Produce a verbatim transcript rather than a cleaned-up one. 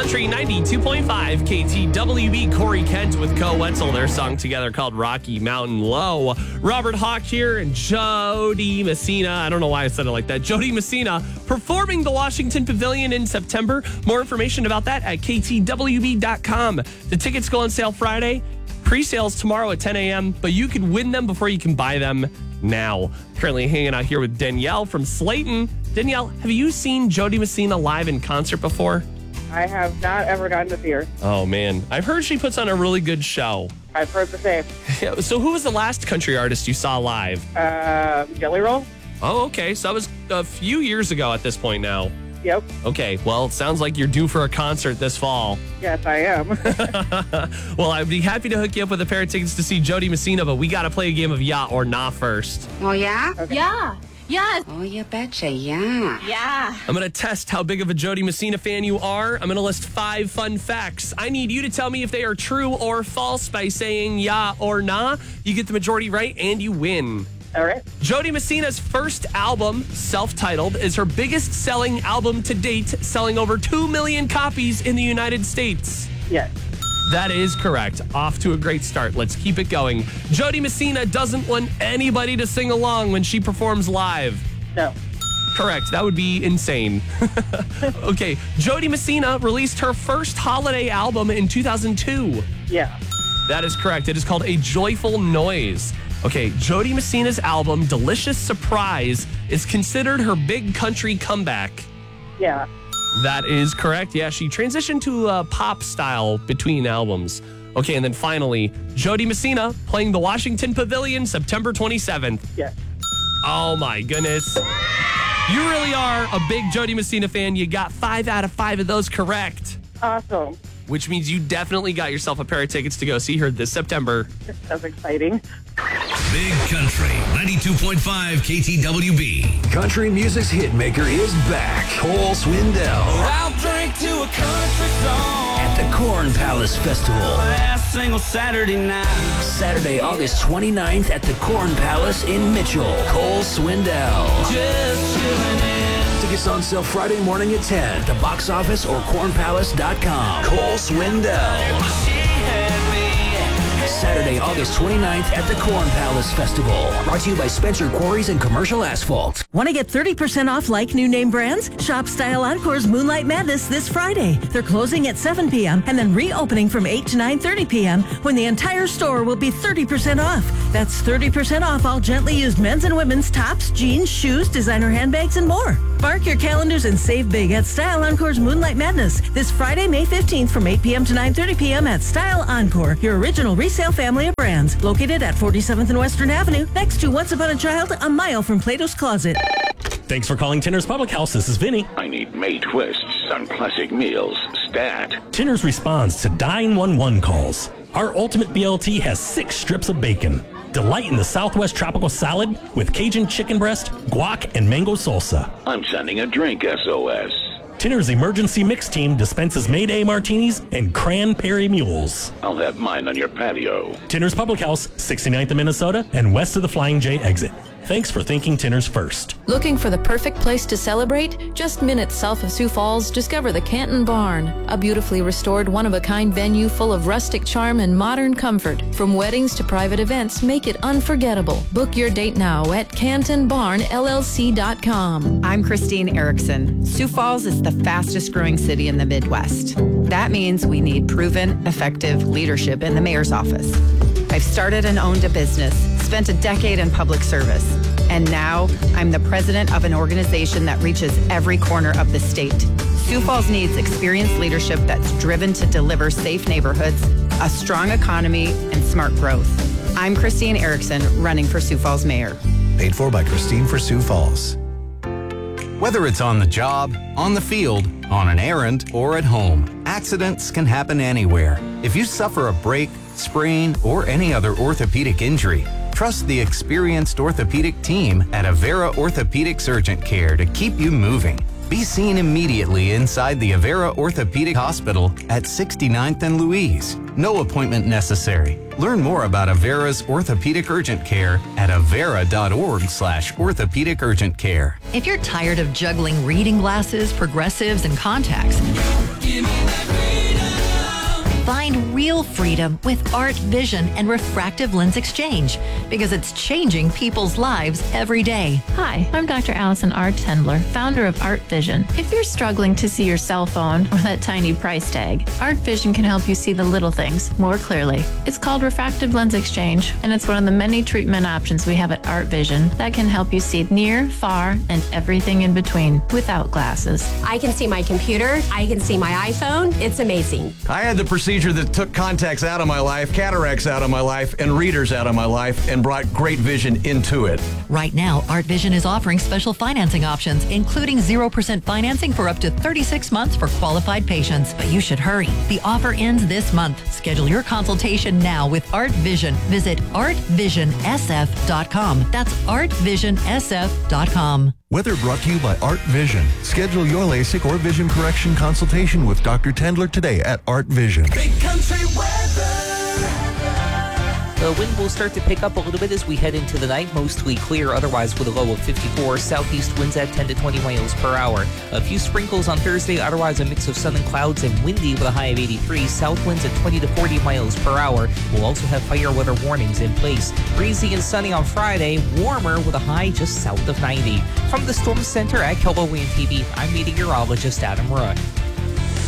Country ninety-two point five K T W B. Corey Kent with Co Wetzel, their song together called Rocky Mountain Low. Robert Hawk here and Jody Messina. I don't know why I said it like that. Jody Messina performing the Washington Pavilion in September. More information about that at K T W B dot com. The tickets go on sale Friday. Pre-sales tomorrow at ten a.m., but you can win them before you can buy them now. Currently hanging out here with Danielle from Slayton. Danielle, have you seen Jody Messina live in concert before? I have not ever gotten to see her. Oh, man. I've heard she puts on a really good show. I've heard the same. Yeah, so who was the last country artist you saw live? Uh, Jelly Roll? Oh, okay. So that was a few years ago at this point now. Yep. Okay, well, it sounds like you're due for a concert this fall. Yes, I am. Well, I'd be happy to hook you up with a pair of tickets to see Jody Messina, but we got to play a game of Yeah or Nah first. Oh, yeah? Okay. Yeah. Yeah. Oh, you betcha, yeah. Yeah. I'm going to test how big of a Jody Messina fan you are. I'm going to list five fun facts. I need you to tell me if they are true or false by saying yeah or nah. You get the majority right and you win. All right. Jody Messina's first album, self-titled, is her biggest selling album to date, selling over two million copies in the United States. Yes. That is correct. Off to a great start. Let's keep it going. Jody Messina doesn't want anybody to sing along when she performs live. No. Correct. That would be insane. Okay. Jody Messina released her first holiday album in two thousand two. Yeah. That is correct. It is called A Joyful Noise. Okay, Jody Messina's album, Delicious Surprise, is considered her big country comeback. Yeah. That is correct. Yeah, she transitioned to uh, pop style between albums. Okay, and then finally, Jody Messina playing the Washington Pavilion September twenty-seventh. Yes. Oh my goodness. You really are a big Jody Messina fan. You got five out of five of those correct. Awesome. Which means you definitely got yourself a pair of tickets to go see her this September. That's exciting. Big Country ninety-two point five K T W B. Country music's hitmaker is back. Cole Swindell. I'll drink to a country song At the Corn Palace Festival. last single Saturday night. Saturday, August twenty-ninth at the Corn Palace in Mitchell. Cole Swindell. Just chilling in. Tickets on sale Friday morning at ten at the box office or corn palace dot com. Cole Swindell. She had me. Saturday, August twenty-ninth at the Corn Palace Festival. Brought to you by Spencer Quarries and Commercial Asphalt. Want to get thirty percent off like new name brands? Shop Style Encore's Moonlight Madness this Friday. They're closing at seven p.m. and then reopening from eight to nine thirty p.m. when the entire store will be thirty percent off. That's thirty percent off all gently used men's and women's tops, jeans, shoes, designer handbags, and more. Mark your calendars and save big at Style Encore's Moonlight Madness this Friday, May fifteenth from eight p.m. to nine thirty p.m. at Style Encore, your original resale family of brands. Located at forty-seventh and Western Avenue, next to Once Upon a Child, a mile from Plato's Closet. Thanks for calling Tinner's Public House. This is Vinny. I need May twists on classic meals. Stat. Tinner's responds to nine one one calls. Our ultimate B L T has six strips of bacon. Delight in the Southwest tropical salad with Cajun chicken breast, guac, and mango salsa. I'm sending a drink S O S. Tinner's emergency mix team dispenses Mayday martinis and cranberry mules. I'll have mine on your patio. Tinner's Public House, sixty-ninth in Minnesota and west of the Flying J exit. Thanks for thinking Tinner's first. Looking for the perfect place to celebrate? Just minutes south of Sioux Falls, discover the Canton Barn, a beautifully restored, one-of-a-kind venue full of rustic charm and modern comfort. From weddings to private events, make it unforgettable. Book your date now at canton barn L L C dot com. I'm Christine Erickson. Sioux Falls is the fastest growing city in the Midwest. That means we need proven, effective leadership in the mayor's office. I've started and owned a business, spent a decade in public service, and now I'm the president of an organization that reaches every corner of the state. Sioux Falls needs experienced leadership that's driven to deliver safe neighborhoods, a strong economy, and smart growth. I'm Christine Erickson, running for Sioux Falls mayor. Paid for by Christine for Sioux Falls. Whether it's on the job, on the field, on an errand, or at home, accidents can happen anywhere. If you suffer a break, sprain, or any other orthopedic injury, trust the experienced orthopedic team at Avera Orthopedic Surgeon Care to keep you moving. Be seen immediately inside the Avera Orthopedic Hospital at sixty-ninth and Louise. No appointment necessary. Learn more about Avera's Orthopedic Urgent Care at avera.org slash orthopedic urgent care. If you're tired of juggling reading glasses, progressives, and contacts, find real freedom with Art Vision and Refractive Lens Exchange, because it's changing people's lives every day. Hi, I'm Doctor Allison R. Tendler, founder of Art Vision. If you're struggling to see your cell phone or that tiny price tag, Art Vision can help you see the little things more clearly. It's called Refractive Lens Exchange, and it's one of the many treatment options we have at Art Vision that can help you see near, far, and everything in between without glasses. I can see my computer. I can see my iPhone. It's amazing. I had the procedure that took contacts out of my life, cataracts out of my life, and readers out of my life, and brought great vision into it. Right now, Art Vision is offering special financing options, including zero percent financing for up to thirty-six months for qualified patients. But you should hurry. The offer ends this month. Schedule your consultation now with Art Vision. Visit art vision s f dot com. That's art vision s f dot com. Weather brought to you by Art Vision. Schedule your LASIK or vision correction consultation with Doctor Tendler today at Art Vision. Big country weather. The wind will start to pick up a little bit as we head into the night. Mostly clear, otherwise with a low of fifty-four. Southeast winds at ten to twenty miles per hour. A few sprinkles on Thursday, otherwise a mix of sun and clouds and windy with a high of eighty-three. South winds at twenty to forty miles per hour. We'll also have fire weather warnings in place. Breezy and sunny on Friday, warmer with a high just south of ninety. From the Storm Center at K L O A N T V, I'm meteorologist Adam Roy.